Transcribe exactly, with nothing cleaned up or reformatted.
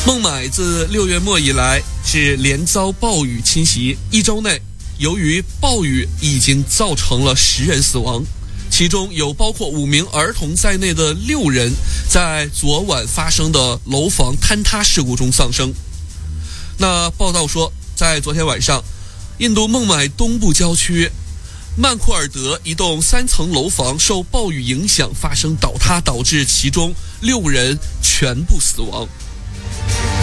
孟买自六月末以来是连遭暴雨侵袭，一周内由于暴雨已经造成了十人死亡，其中有包括五名儿童在内的六人在昨晚发生的楼房坍塌事故中丧生。那报道说，在昨天晚上，印度孟买东部郊区曼库尔德一栋三层楼房受暴雨影响发生倒塌，导致其中六人全部死亡。